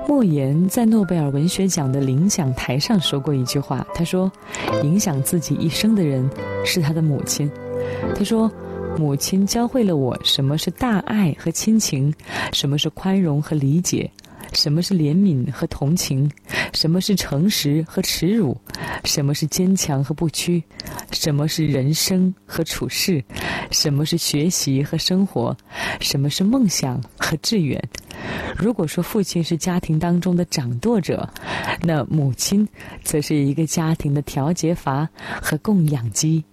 莫言在诺贝尔文学奖的领奖台上说过一句话，他说影响自己一生的人是他的母亲。他说母亲教会了我什么是大爱和亲情，什么是宽容和理解，什么是怜悯和同情，什么是诚实和耻辱，什么是坚强和不屈，什么是人生和处事，什么是学习和生活，什么是梦想和志愿。如果说父亲是家庭当中的掌舵者，那母亲则是一个家庭的调节阀和供养机。